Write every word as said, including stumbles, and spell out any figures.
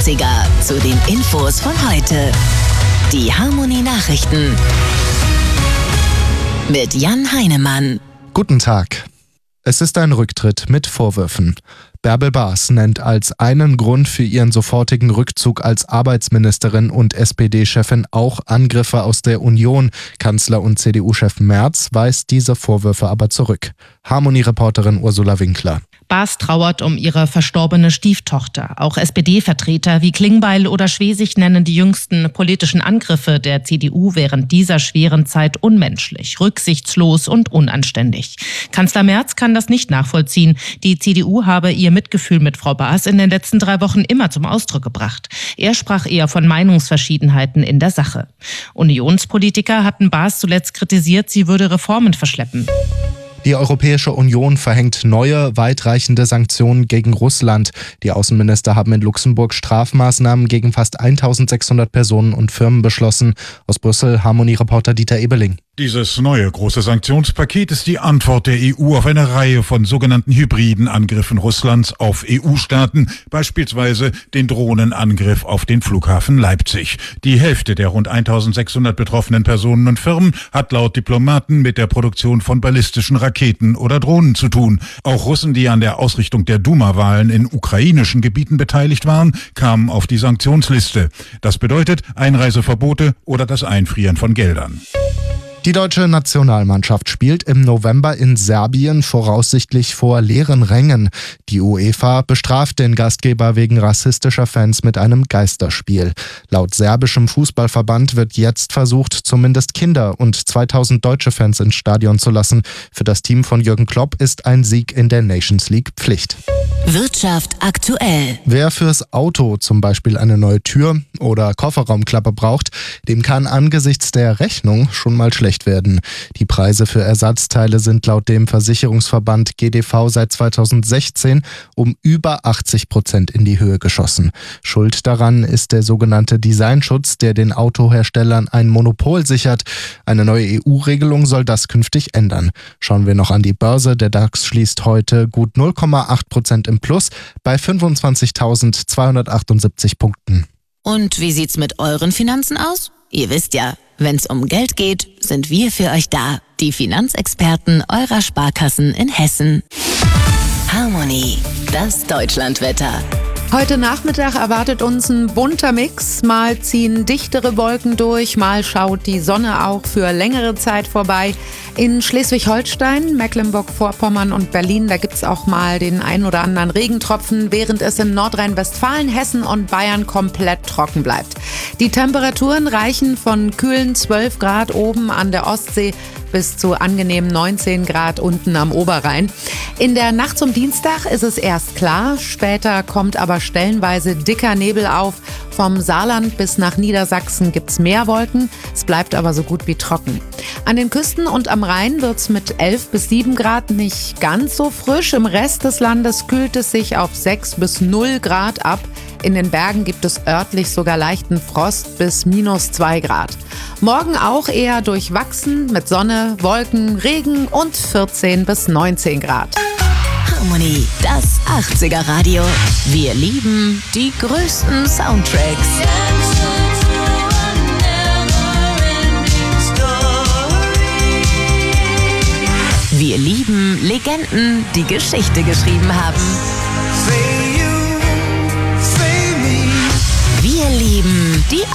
achtziger zu den Infos von heute. Die Harmonie-Nachrichten mit Jan Heinemann. Guten Tag. Es ist ein Rücktritt mit Vorwürfen. Bärbel Baas nennt als einen Grund für ihren sofortigen Rückzug als Arbeitsministerin und S P D-Chefin auch Angriffe aus der Union. Kanzler und C D U-Chef Merz weist diese Vorwürfe aber zurück. Harmonie-Reporterin Ursula Winkler. Baas trauert um ihre verstorbene Stieftochter. Auch S P D-Vertreter wie Klingbeil oder Schwesig nennen die jüngsten politischen Angriffe der C D U während dieser schweren Zeit unmenschlich, rücksichtslos und unanständig. Kanzler Merz kann das nicht nachvollziehen. Die C D U habe ihr Mitgefühl mit Frau Baas in den letzten drei Wochen immer zum Ausdruck gebracht. Er sprach eher von Meinungsverschiedenheiten in der Sache. Unionspolitiker hatten Baas zuletzt kritisiert, sie würde Reformen verschleppen. Die Europäische Union verhängt neue, weitreichende Sanktionen gegen Russland. Die Außenminister haben in Luxemburg Strafmaßnahmen gegen fast eintausendsechshundert Personen und Firmen beschlossen. Aus Brüssel Harmonie-Reporter Dieter Ebeling. Dieses neue große Sanktionspaket ist die Antwort der E U auf eine Reihe von sogenannten hybriden Angriffen Russlands auf E U-Staaten, beispielsweise den Drohnenangriff auf den Flughafen Leipzig. Die Hälfte der rund eintausendsechshundert betroffenen Personen und Firmen hat laut Diplomaten mit der Produktion von ballistischen Raketen oder Drohnen zu tun. Auch Russen, die an der Ausrichtung der Duma-Wahlen in ukrainischen Gebieten beteiligt waren, kamen auf die Sanktionsliste. Das bedeutet Einreiseverbote oder das Einfrieren von Geldern. Die deutsche Nationalmannschaft spielt im November in Serbien, voraussichtlich vor leeren Rängen. Die UEFA bestraft den Gastgeber wegen rassistischer Fans mit einem Geisterspiel. Laut serbischem Fußballverband wird jetzt versucht, zumindest Kinder und zweitausend deutsche Fans ins Stadion zu lassen. Für das Team von Jürgen Klopp ist ein Sieg in der Nations League Pflicht. Wirtschaft aktuell. Wer fürs Auto zum Beispiel eine neue Tür oder Kofferraumklappe braucht, dem kann angesichts der Rechnung schon mal schlecht werden. Die Preise für Ersatzteile sind laut dem Versicherungsverband G D V seit zweitausendsechzehn um über achtzig Prozent in die Höhe geschossen. Schuld daran ist der sogenannte Designschutz, der den Autoherstellern ein Monopol sichert. Eine neue E U-Regelung soll das künftig ändern. Schauen wir noch an die Börse. Der DAX schließt heute gut null Komma acht Prozent im Plus bei fünfundzwanzigtausendzweihundertachtundsiebzig Punkten. Und wie sieht's mit euren Finanzen aus? Ihr wisst ja, wenn's um Geld geht, sind wir für euch da. Die Finanzexperten eurer Sparkassen in Hessen. Harmonie, das Deutschlandwetter. Heute Nachmittag erwartet uns ein bunter Mix. Mal ziehen dichtere Wolken durch, mal schaut die Sonne auch für längere Zeit vorbei. In Schleswig-Holstein, Mecklenburg-Vorpommern und Berlin, da gibt's auch mal den ein oder anderen Regentropfen, während es in Nordrhein-Westfalen, Hessen und Bayern komplett trocken bleibt. Die Temperaturen reichen von kühlen zwölf Grad oben an der Ostsee bis zu angenehmen neunzehn Grad unten am Oberrhein. In der Nacht zum Dienstag ist es erst klar, später kommt aber stellenweise dicker Nebel auf. Vom Saarland bis nach Niedersachsen gibt's mehr Wolken, es bleibt aber so gut wie trocken. An den Küsten und am Rhein wird's mit elf bis sieben Grad nicht ganz so frisch. Im Rest des Landes kühlt es sich auf sechs bis null Grad ab. In den Bergen gibt es örtlich sogar leichten Frost bis minus zwei Grad. Morgen auch eher durchwachsen mit Sonne, Wolken, Regen und vierzehn bis neunzehn Grad. Harmonie, das achtziger Radio. Wir lieben die größten Soundtracks. Wir lieben Legenden, die Geschichte geschrieben haben. Wir lieben die